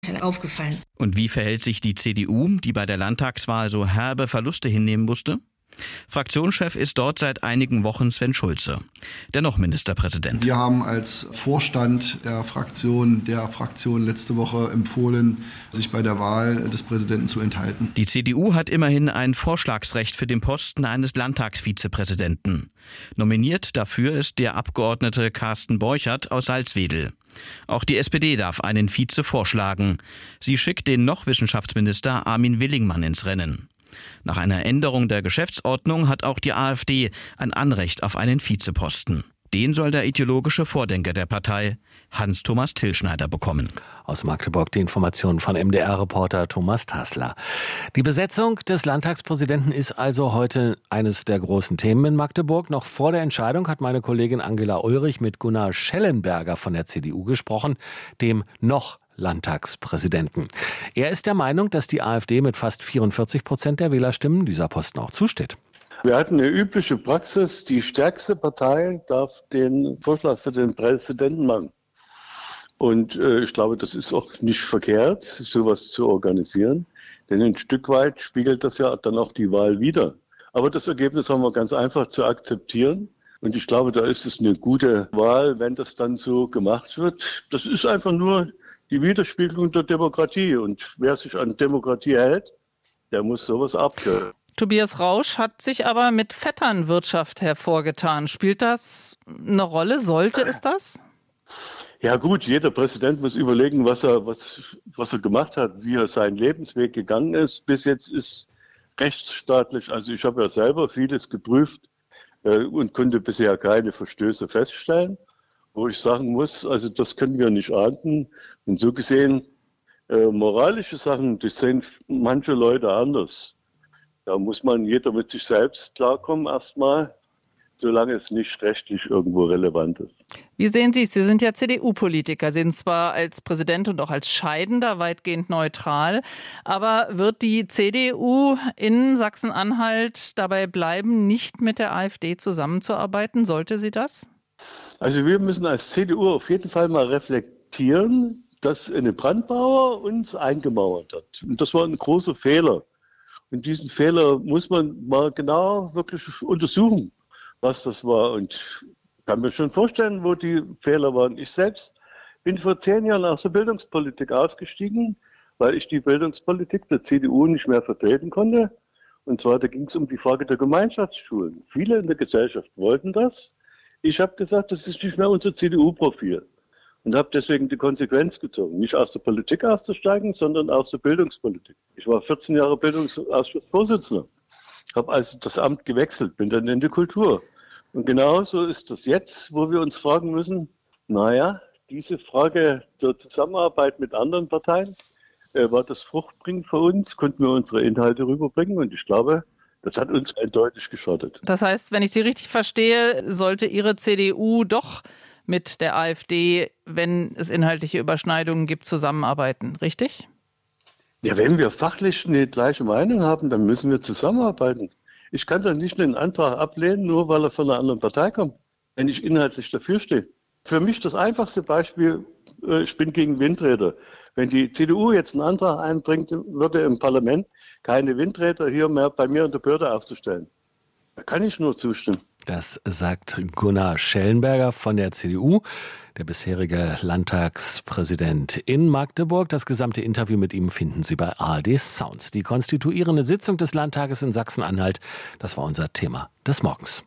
aufgefallen. Und wie verhält sich die CDU, die bei der Landtagswahl so herbe Verluste hinnehmen musste? Fraktionschef ist dort seit einigen Wochen Sven Schulze, dennoch Ministerpräsident. Wir haben als Vorstand der Fraktion letzte Woche empfohlen, sich bei der Wahl des Präsidenten zu enthalten. Die CDU hat immerhin ein Vorschlagsrecht für den Posten eines Landtagsvizepräsidenten. Nominiert dafür ist der Abgeordnete Carsten Borchert aus Salzwedel. Auch die SPD darf einen Vize vorschlagen. Sie schickt den noch Wissenschaftsminister Armin Willingmann ins Rennen. Nach einer Änderung der Geschäftsordnung hat auch die AfD ein Anrecht auf einen Vizeposten. Den soll der ideologische Vordenker der Partei, Hans-Thomas Tillschneider, bekommen. Aus Magdeburg die Informationen von MDR-Reporter Thomas Tassler. Die Besetzung des Landtagspräsidenten ist also heute eines der großen Themen in Magdeburg. Noch vor der Entscheidung hat meine Kollegin Angela Ulrich mit Gunnar Schellenberger von der CDU gesprochen, dem noch Landtagspräsidenten. Er ist der Meinung, dass die AfD mit fast 44% der Wählerstimmen dieser Posten auch zusteht. Wir hatten eine übliche Praxis, die stärkste Partei darf den Vorschlag für den Präsidenten machen. Und ich glaube, das ist auch nicht verkehrt, sowas zu organisieren. Denn ein Stück weit spiegelt das ja dann auch die Wahl wider. Aber das Ergebnis haben wir ganz einfach zu akzeptieren. Und ich glaube, da ist es eine gute Wahl, wenn das dann so gemacht wird. Das ist einfach nur die Widerspiegelung der Demokratie. Und wer sich an Demokratie hält, der muss sowas abgehören. Tobias Rausch hat sich aber mit Vetternwirtschaft hervorgetan. Spielt das eine Rolle? Sollte es das? Ja gut, jeder Präsident muss überlegen, was er gemacht hat, wie er seinen Lebensweg gegangen ist. Bis jetzt ist rechtsstaatlich, also ich habe ja selber vieles geprüft und konnte bisher keine Verstöße feststellen. Wo ich sagen muss, also das können wir nicht ahnden. Und so gesehen, moralische Sachen, das sehen manche Leute anders. Da muss jeder mit sich selbst klarkommen erstmal, solange es nicht rechtlich irgendwo relevant ist. Wie sehen Sie es? Sie sind ja CDU-Politiker, sind zwar als Präsident und auch als Scheidender weitgehend neutral, aber wird die CDU in Sachsen-Anhalt dabei bleiben, nicht mit der AfD zusammenzuarbeiten? Sollte sie das? Also wir müssen als CDU auf jeden Fall mal reflektieren, dass eine Brandmauer uns eingemauert hat. Und das war ein großer Fehler. Und diesen Fehler muss man mal genau wirklich untersuchen, was das war. Und ich kann mir schon vorstellen, wo die Fehler waren. Ich selbst bin vor 10 Jahren aus der Bildungspolitik ausgestiegen, weil ich die Bildungspolitik der CDU nicht mehr vertreten konnte. Und zwar, da ging es um die Frage der Gemeinschaftsschulen. Viele in der Gesellschaft wollten das. Ich habe gesagt, das ist nicht mehr unser CDU-Profil. Und habe deswegen die Konsequenz gezogen, nicht aus der Politik auszusteigen, sondern aus der Bildungspolitik. Ich war 14 Jahre Bildungsausschussvorsitzender, habe also das Amt gewechselt, bin dann in die Kultur. Und genauso ist das jetzt, wo wir uns fragen müssen, diese Frage der Zusammenarbeit mit anderen Parteien, war das fruchtbringend für uns, konnten wir unsere Inhalte rüberbringen und ich glaube, das hat uns eindeutig geschadet. Das heißt, wenn ich Sie richtig verstehe, sollte Ihre CDU doch mit der AfD, wenn es inhaltliche Überschneidungen gibt, zusammenarbeiten, richtig? Ja, wenn wir fachlich eine gleiche Meinung haben, dann müssen wir zusammenarbeiten. Ich kann doch nicht einen Antrag ablehnen, nur weil er von einer anderen Partei kommt, wenn ich inhaltlich dafür stehe. Für mich das einfachste Beispiel, ich bin gegen Windräder. Wenn die CDU jetzt einen Antrag einbringt, würde im Parlament keine Windräder hier mehr bei mir in der Behörde aufzustellen. Da kann ich nur zustimmen. Das sagt Gunnar Schellenberger von der CDU, der bisherige Landtagspräsident in Magdeburg. Das gesamte Interview mit ihm finden Sie bei ARD Sounds. Die konstituierende Sitzung des Landtages in Sachsen-Anhalt, das war unser Thema des Morgens.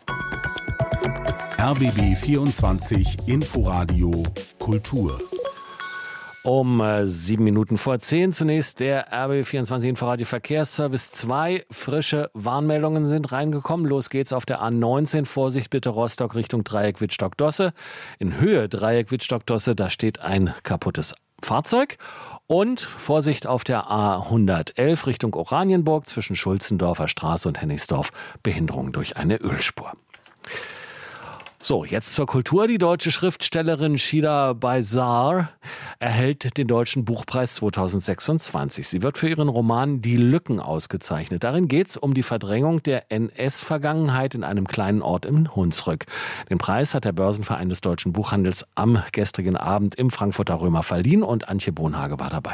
RBB 24 Inforadio Kultur. Um 7 Minuten vor 10 zunächst der RBB24 Inforadio Verkehrsservice. 2 frische Warnmeldungen sind reingekommen. Los geht's auf der A19. Vorsicht bitte Rostock Richtung Dreieck Wittstock-Dosse. In Höhe Dreieck Wittstock-Dosse, da steht ein kaputtes Fahrzeug. Und Vorsicht auf der A111 Richtung Oranienburg zwischen Schulzendorfer Straße und Hennigsdorf. Behinderung durch eine Ölspur. So, jetzt zur Kultur. Die deutsche Schriftstellerin Shida Baizar erhält den Deutschen Buchpreis 2026. Sie wird für ihren Roman Die Lücken ausgezeichnet. Darin geht es um die Verdrängung der NS-Vergangenheit in einem kleinen Ort im Hunsrück. Den Preis hat der Börsenverein des deutschen Buchhandels am gestrigen Abend im Frankfurter Römer verliehen und Antje Bonhage war dabei.